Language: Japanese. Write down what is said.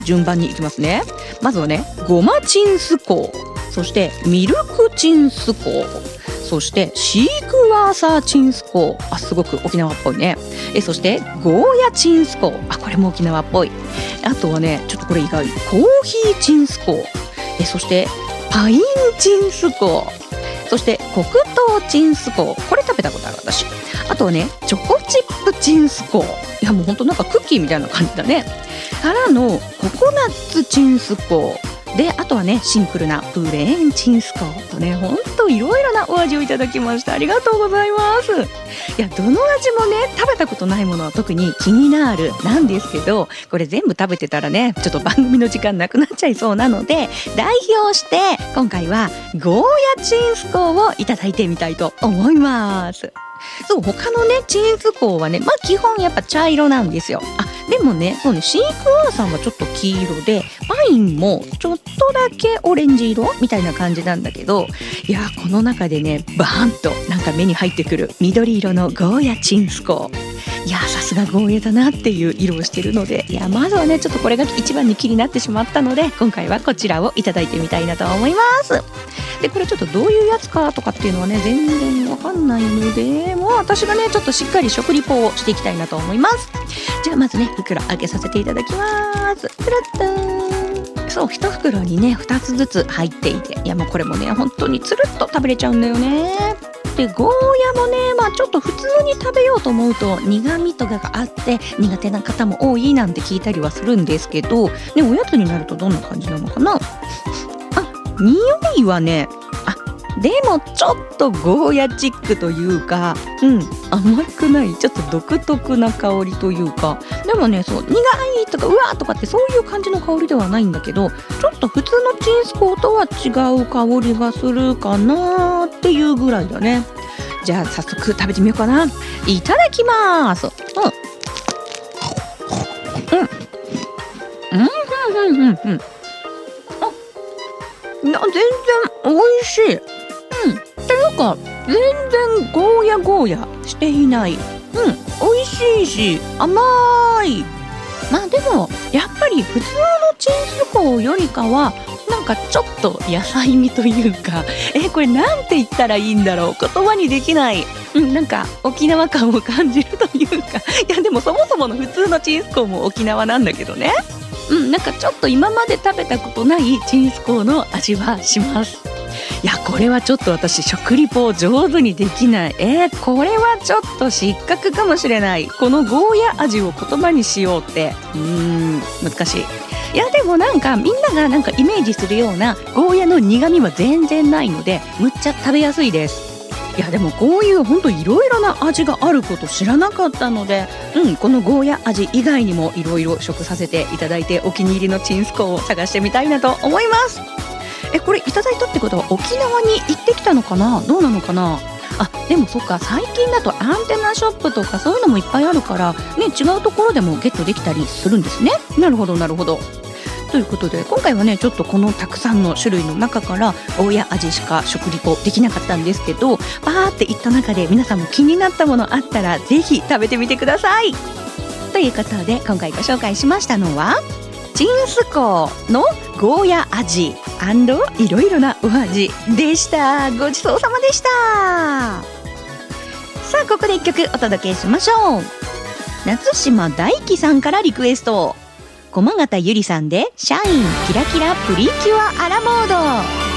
順番にいきますね。まずはね、ごまチンスコー、そしてミルクチンスコー、そしてシークワーサーチンスコー、すごく沖縄っぽいね。そしてゴーヤチンスコー、これも沖縄っぽい。あとはね、ちょっとこれ意外、コーヒーチンスコー、そしてパインチンスコー、そして黒糖チンスコー、これ食べたことある私。あとはね、チョコチップチンスコー、いやもうほんとなんかクッキーみたいな感じだね。からのココナッツチンスコーで、あとはね、シンプルなプレーンチンスコーとね、ほんといろいろなお味をいただきました。ありがとうございます。いや、どの味もね、食べたことないものは特に気になるなんですけど、これ全部食べてたらね、ちょっと番組の時間なくなっちゃいそうなので、代表して今回はゴーヤチンスコーをいただいてみたいと思います。そう、他のねチンスコーはね、基本やっぱ茶色なんですよ。でもね、そうね、シークワーサーはちょっと黄色で、パインもちょっとだけオレンジ色みたいな感じなんだけど、いやこの中でね、バーンとなんか目に入ってくる緑色のゴーヤチンスコー、いやさすがゴーヤだなっていう色をしてるので、いやまずはね、ちょっとこれが一番に気になってしまったので、今回はこちらをいただいてみたいなと思います。でこれちょっとどういうやつかとかっていうのはね、全然わかんないので、もう私がねちょっとしっかり食リポをしていきたいなと思います。じゃあまずね、袋開けさせていただきます。プラッターン。そう、1袋にね2つずつ入っていて、いやもうこれもね本当につるっと食べれちゃうんだよね。でゴーヤもね、ちょっと普通に食べようと思うと苦味とかがあって苦手な方も多いなんて聞いたりはするんですけど、ね、おやつになるとどんな感じなのかな。匂いはね、でもちょっとゴーヤチックというか、甘くない、ちょっと独特な香りというか、でもね、そう苦いとかうわーとかってそういう感じの香りではないんだけど、ちょっと普通のチンスコーとは違う香りがするかなっていうぐらいだね。じゃあ早速食べてみようかな。いただきます。全然美味しい。っていうか全然ゴーヤしていない。美味しいし甘い。でもやっぱり普通のチンスコーよりかはなんかちょっと野菜味というか、これなんて言ったらいいんだろう、言葉にできない。なんか沖縄感を感じるというか、いやでもそもそもの普通のチンスコーも沖縄なんだけどね。なんかちょっと今まで食べたことないチンスコーの味はします。いやこれはちょっと私食リポを上手にできない。これはちょっと失格かもしれない。このゴーヤ味を言葉にしようって難しい。いやでもなんかみんながなんかイメージするようなゴーヤの苦味は全然ないので、むっちゃ食べやすいです。いやでもこういうほんといろいろな味があること知らなかったので、このゴーヤ味以外にもいろいろ食させていただいて、お気に入りのチンスコーを探してみたいなと思います。これいただいたってことは沖縄に行ってきたのかな、どうなのかな。でもそっか、最近だとアンテナショップとかそういうのもいっぱいあるからね、違うところでもゲットできたりするんですね。なるほどなるほど。ということで今回はね、ちょっとこのたくさんの種類の中からゴーヤ味しか食リポできなかったんですけど、バーっていった中で皆さんも気になったものあったらぜひ食べてみてください。ということで今回ご紹介しましたのはチンスコーのゴーヤ味&いろいろなお味でした。ごちそうさまでした。さあここで一曲お届けしましょう。夏島大輝さんからリクエスト、駒形ゆりさんでシャインキラキラプリキュアアラモード。